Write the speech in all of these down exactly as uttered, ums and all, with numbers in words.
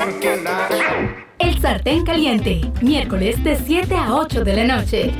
El Sartén Caliente, miércoles de siete a ocho de la noche.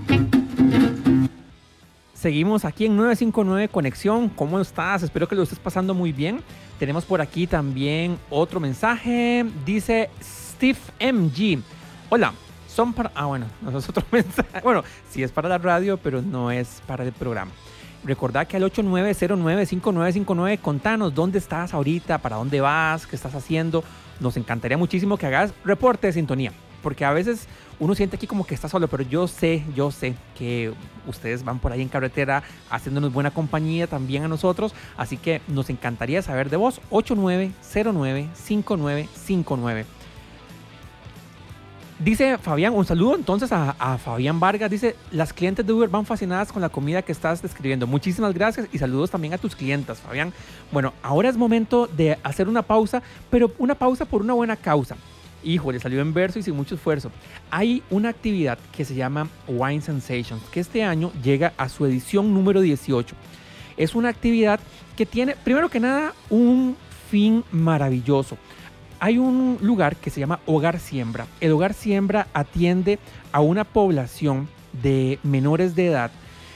Seguimos aquí en nueve cinco nueve Conexión. ¿Cómo estás? Espero que lo estés pasando muy bien. Tenemos por aquí también otro mensaje. Dice Steve M G. Hola, son para... Ah, bueno, no es otro mensaje. Bueno, sí es para la radio, pero no es para el programa. Recordá que al ocho nueve cero nueve cinco nueve cinco nueve, contanos dónde estás ahorita, para dónde vas, qué estás haciendo. Nos encantaría muchísimo que hagas reporte de sintonía, porque a veces uno siente aquí como que está solo, pero yo sé, yo sé que ustedes van por ahí en carretera haciéndonos buena compañía también a nosotros, así que nos encantaría saber de vos. Ocho nueve cero nueve cinco nueve cinco nueve. Dice Fabián, un saludo entonces a, a Fabián Vargas. Dice, las clientes de Uber van fascinadas con la comida que estás describiendo. Muchísimas gracias y saludos también a tus clientas, Fabián. Bueno, ahora es momento de hacer una pausa, pero una pausa por una buena causa. Híjole, salió en verso y sin mucho esfuerzo. Hay una actividad que se llama Wine Sensations, que este año llega a su edición número dieciocho. Es una actividad que tiene, primero que nada, un fin maravilloso. Hay un lugar que se llama Hogar Siembra. El Hogar Siembra atiende a una población de menores de edad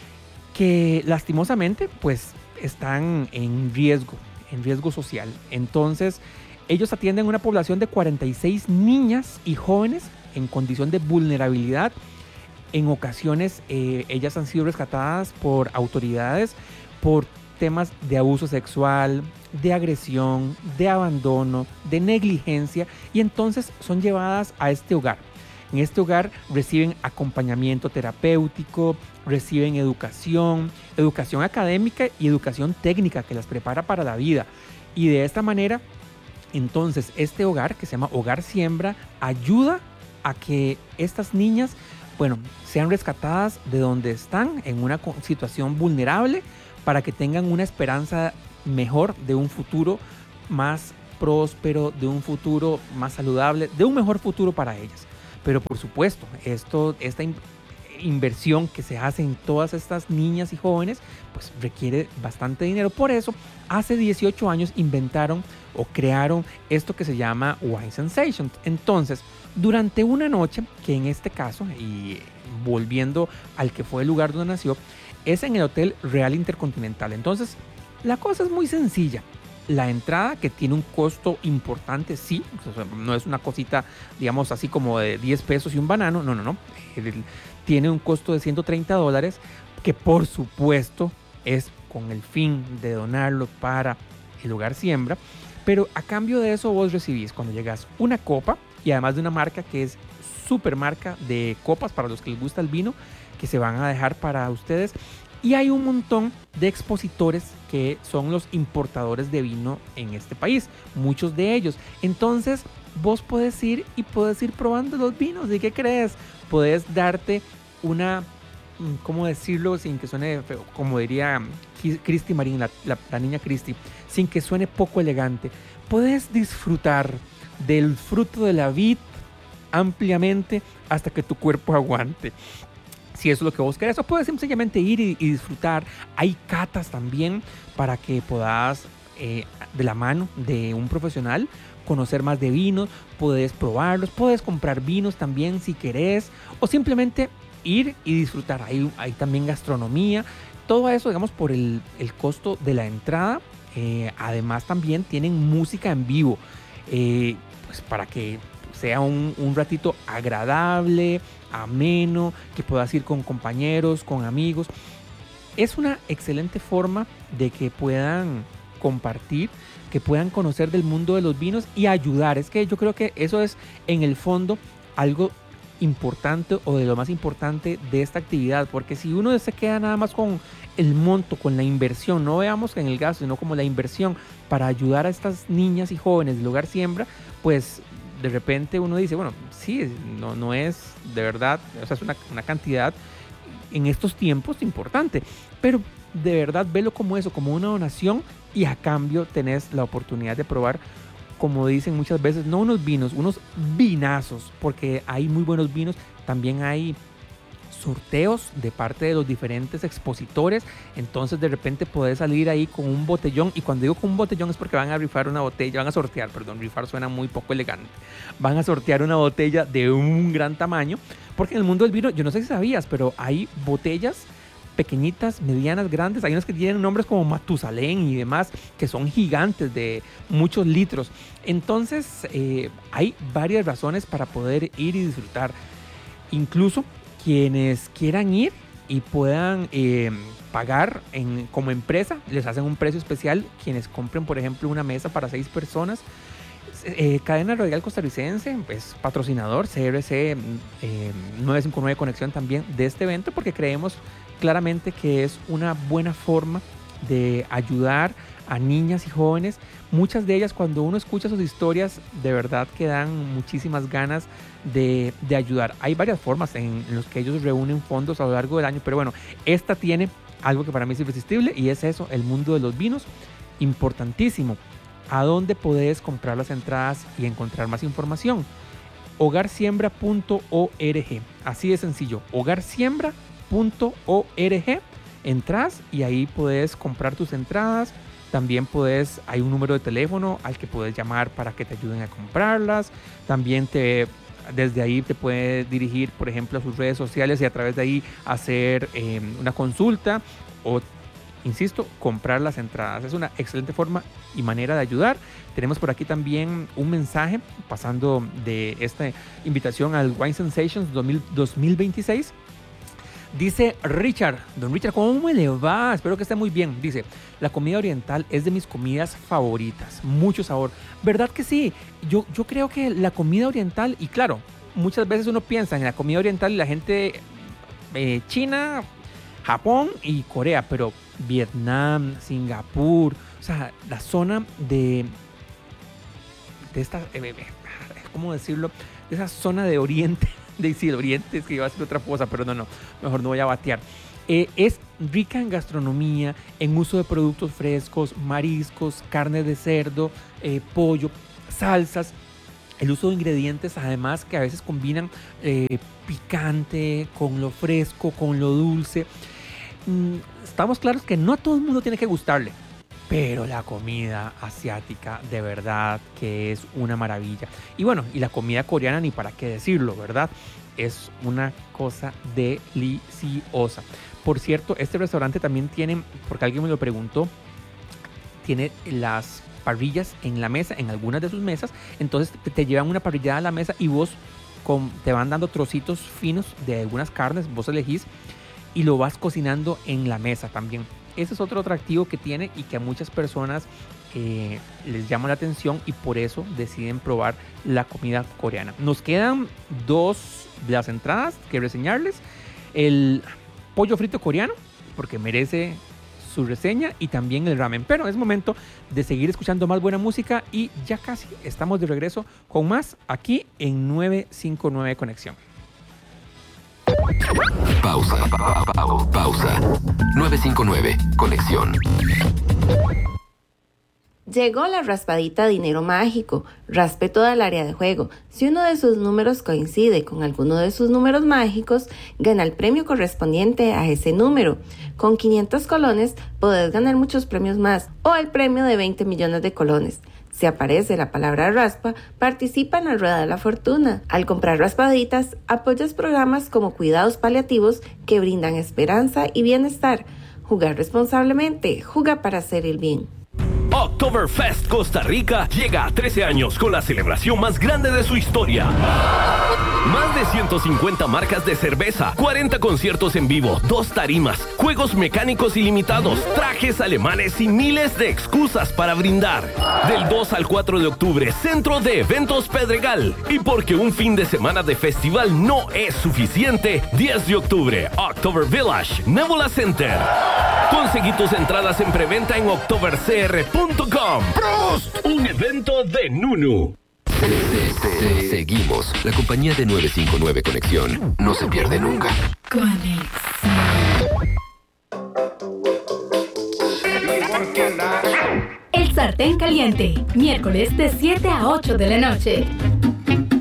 que lastimosamente pues están en riesgo, en riesgo social. Entonces ellos atienden a una población de cuarenta y seis niñas y jóvenes en condición de vulnerabilidad. En ocasiones eh, ellas han sido rescatadas por autoridades por temas de abuso sexual, de agresión, de abandono, de negligencia, y entonces son llevadas a este hogar. En este hogar reciben acompañamiento terapéutico, reciben educación, educación académica y educación técnica que las prepara para la vida. Y de esta manera, entonces, este hogar, que se llama Hogar Siembra, ayuda a que estas niñas, bueno, sean rescatadas de donde están, en una situación vulnerable, para que tengan una esperanza mejor de un futuro más próspero, de un futuro más saludable, de un mejor futuro para ellas. Pero por supuesto, esto, esta in- inversión que se hace en todas estas niñas y jóvenes, pues requiere bastante dinero. Por eso, hace dieciocho años inventaron o crearon esto que se llama Wine Sensation. Entonces, durante una noche, que en este caso, y volviendo al que fue el lugar donde nació, es en el Hotel Real Intercontinental. Entonces, la cosa es muy sencilla. La entrada, que tiene un costo importante, sí, no es una cosita, digamos, así como de diez pesos y un banano, no, no, no. Tiene un costo de ciento treinta dólares, que por supuesto es con el fin de donarlo para el Hogar Siembra, pero a cambio de eso vos recibís cuando llegas una copa, y además de una marca que es super marca de copas para los que les gusta el vino, que se van a dejar para ustedes. Y hay un montón de expositores que son los importadores de vino en este país, muchos de ellos. Entonces vos podés ir y podés ir probando los vinos. ¿Y qué crees? Podés darte una, ¿cómo decirlo sin que suene feo? Como diría Cristi Marín, la, la, la niña Cristi, sin que suene poco elegante. Podés disfrutar del fruto de la vid ampliamente hasta que tu cuerpo aguante. Si eso es lo que vos querés, o puedes sencillamente ir y, y disfrutar. Hay catas también para que puedas, eh, de la mano de un profesional, conocer más de vinos, puedes probarlos, puedes comprar vinos también si querés, o simplemente ir y disfrutar. Hay, hay también gastronomía, todo eso, digamos, por el, el costo de la entrada. Eh, además también tienen música en vivo, eh, pues para que sea un, un ratito agradable, ameno, que puedas ir con compañeros, con amigos. Es una excelente forma de que puedan compartir, que puedan conocer del mundo de los vinos y ayudar. Es que yo creo que eso es en el fondo algo importante, o de lo más importante de esta actividad, porque si uno se queda nada más con el monto, con la inversión, no veamos en el gasto, sino como la inversión para ayudar a estas niñas y jóvenes del Hogar Siembra, pues de repente uno dice, bueno, sí, no, no es de verdad, o sea, es una, una cantidad en estos tiempos importante, pero de verdad velo como eso, como una donación, y a cambio tenés la oportunidad de probar, como dicen muchas veces, no unos vinos, unos vinazos, porque hay muy buenos vinos, también hay sorteos de parte de los diferentes expositores. Entonces de repente podés salir ahí con un botellón, y cuando digo con un botellón es porque van a rifar una botella, van a sortear, perdón, rifar suena muy poco elegante, van a sortear una botella de un gran tamaño, porque en el mundo del vino, yo no sé si sabías, pero hay botellas pequeñitas, medianas, grandes. Hay unas que tienen nombres como Matusalén y demás, que son gigantes de muchos litros. Entonces eh, hay varias razones para poder ir y disfrutar. Incluso quienes quieran ir y puedan eh, pagar en, como empresa, les hacen un precio especial. Quienes compren, por ejemplo, una mesa para seis personas. Eh, Cadena Radial Costarricense es patrocinador, C R C eh, novecientos cincuenta y nueve Conexión también de este evento, porque creemos claramente que es una buena forma de ayudar a niñas y jóvenes. Muchas de ellas, cuando uno escucha sus historias, de verdad que dan muchísimas ganas de, de ayudar. Hay varias formas en, en las que ellos reúnen fondos a lo largo del año, pero bueno, esta tiene algo que para mí es irresistible, y es eso, el mundo de los vinos, importantísimo. ¿A dónde podés comprar las entradas y encontrar más información? hogar siembra punto org, así de sencillo, hogar siembra punto org. Entras y ahí puedes comprar tus entradas. También puedes, hay un número de teléfono al que puedes llamar para que te ayuden a comprarlas. También te, desde ahí te puedes dirigir, por ejemplo, a sus redes sociales y a través de ahí hacer eh, una consulta o, insisto, comprar las entradas. Es una excelente forma y manera de ayudar. Tenemos por aquí también un mensaje pasando de esta invitación al Wine Sensations dos mil veintiséis. Dice Richard, don Richard, ¿cómo le va? Espero que esté muy bien. Dice, la comida oriental es de mis comidas favoritas, mucho sabor. ¿Verdad que sí? Yo, yo creo que la comida oriental, y claro, muchas veces uno piensa en la comida oriental y la gente eh, China, Japón y Corea, pero Vietnam, Singapur, o sea, la zona de, de esta, eh, ¿cómo decirlo? De esa zona de Oriente. De sí, el Oriente, es que iba a decir otra cosa, pero no, no, mejor no voy a batear. Eh, es rica en gastronomía, en uso de productos frescos, mariscos, carne de cerdo, eh, pollo, salsas, el uso de ingredientes además que a veces combinan eh, picante con lo fresco, con lo dulce. Mm, estamos claros que no a todo el mundo tiene que gustarle, pero la comida asiática de verdad que es una maravilla. Y bueno, y la comida coreana ni para qué decirlo, ¿verdad? Es una cosa deliciosa. Por cierto, este restaurante también tiene, porque alguien me lo preguntó, tiene las parrillas en la mesa, en algunas de sus mesas. Entonces te, te llevan una parrillada a la mesa y vos con, te van dando trocitos finos de algunas carnes, vos elegís y lo vas cocinando en la mesa también. Ese es otro atractivo que tiene y que a muchas personas eh, les llama la atención y por eso deciden probar la comida coreana. Nos quedan dos de las entradas que reseñarles. El pollo frito coreano, porque merece su reseña, y también el ramen. Pero es momento de seguir escuchando más buena música y ya casi estamos de regreso con más aquí en novecientos cincuenta y nueve Conexión. Pausa, pa, pa, pa, pausa. novecientos cincuenta y nueve Conexión. Llegó la raspadita Dinero Mágico. Raspe toda el área de juego. Si uno de sus números coincide con alguno de sus números mágicos, gana el premio correspondiente a ese número. Con quinientos colones podés ganar muchos premios más o el premio de veinte millones de colones. Si aparece la palabra raspa, participa en la Rueda de la Fortuna. Al comprar raspaditas, apoyas programas como Cuidados Paliativos que brindan esperanza y bienestar. Jugar responsablemente, juega para hacer el bien. Oktoberfest Costa Rica llega a trece años con la celebración más grande de su historia. Más de ciento cincuenta marcas de cerveza, cuarenta conciertos en vivo, dos tarimas, juegos mecánicos ilimitados, trajes alemanes y miles de excusas para brindar. Del dos al cuatro de octubre, Centro de Eventos Pedregal. Y porque un fin de semana de festival no es suficiente, diez de octubre, October Village, Nebula Center. Conseguí tus entradas en preventa en october c r punto com. ¡Prost! Un evento de Nunu. Seguimos. La compañía de novecientos cincuenta y nueve Conexión no se pierde nunca. Conexión. El Sartén Caliente, miércoles de siete a ocho de la noche.